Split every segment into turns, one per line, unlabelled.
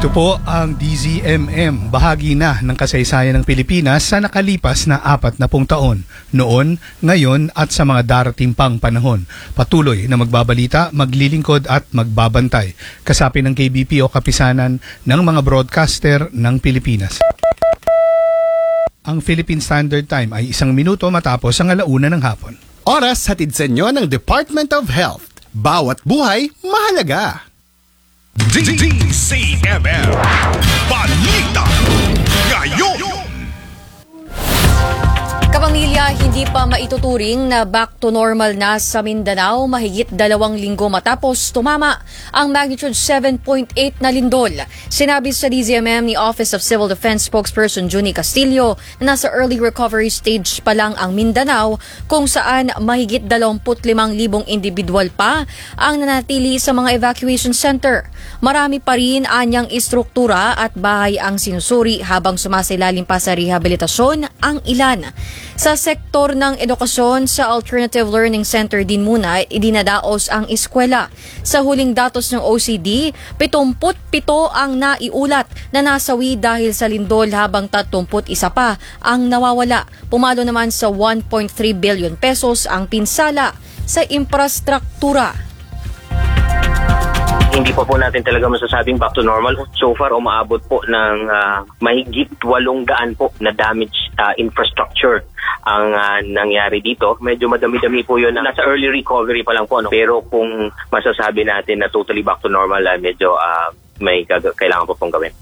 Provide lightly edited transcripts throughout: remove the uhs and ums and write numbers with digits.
Ito po ang DZMM, bahagi na ng kasaysayan ng Pilipinas sa nakalipas na 40 taon. Noon, ngayon at sa mga darating pang panahon. Patuloy na magbabalita, maglilingkod at magbabantay. Kasapi ng KBP o kapisanan ng mga broadcaster ng Pilipinas. Ang Philippine Standard Time ay 1 minuto matapos ang 1:00 ng hapon.
Oras hatid sa inyo ng Department of Health. Bawat buhay, mahalaga.
DZMM Balita Ngayon.
Kapamilya, hindi pa maituturing na back to normal na sa Mindanao mahigit 2 linggo matapos tumama ang magnitude 7.8 na lindol. Sinabi sa DZMM ni Office of Civil Defense spokesperson Juni Castillo na nasa early recovery stage pa lang ang Mindanao kung saan mahigit 25,000 individual pa ang nanatili sa mga evacuation center. Marami pa rin anyang istruktura at bahay ang sinusuri habang sumasailalim pa sa rehabilitasyon ang ilan. Sa sektor ng edukasyon, sa Alternative Learning Center din muna idinadaos ang eskwela. Sa huling datos ng OCD, 77 ang naiulat na nasawi dahil sa lindol habang 31 pa ang nawawala. Pumalo naman sa 1.3 billion pesos ang pinsala sa infrastruktura.
Hindi pa po natin talaga masasabing back to normal. So far, umaabot po ng mahigit 800 po na damage infrastructure ang nangyari dito. Medyo madami-dami po yun. Nasa early recovery pa lang po. No? Pero kung masasabi natin na totally back to normal, medyo may kailangan po pong gawin.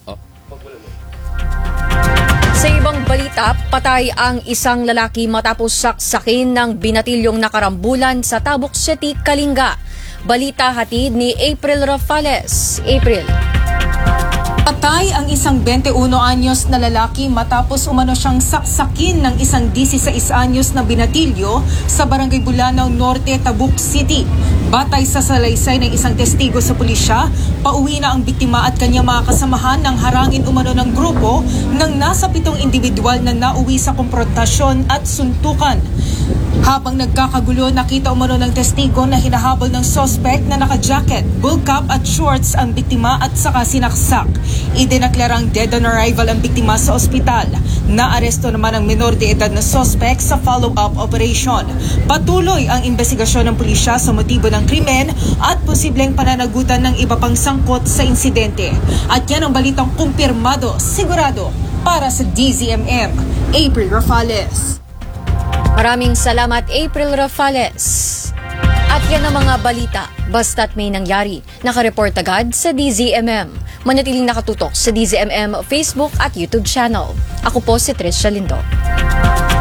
Sa ibang balita, patay ang isang lalaki matapos saksakin ng binatilyong nakarambulan sa Tabuk City, Kalinga. Balita hatid ni April Rafales. April.
Patay ang isang 21 anyos na lalaki matapos umano siyang saksakin ng isang 16 anyos na binatilyo sa Barangay Bulanao Norte, Tabuk City. Batay sa salaysay ng isang testigo sa pulisya, pauwi na ang biktima at kanyang mga kasamahan nang harangin umano ng grupo ng nasa 7 individual na nauwi sa komprontasyon at suntukan. Habang nagkakagulo, nakita umano ng testigo na hinahabol ng suspect na naka-jacket, bull cap at shorts ang biktima at saka sinaksak. Idinaklarang dead on arrival ang biktima sa ospital. Naaresto naman ang menor de edad na suspect sa follow-up operation. Patuloy ang investigasyon ng pulisya sa motibo ng krimen at posibleng pananagutan ng iba pang sangkot sa insidente. At yan ang balitang kumpirmado, sigurado, para sa DZMM. April Rafales.
Maraming salamat, April Rafales. At yan ang mga balita, basta't may nangyari. Nakareport agad sa DZMM. Manatiling nakatutok sa DZMM Facebook at YouTube channel. Ako po si Tricia Lindo.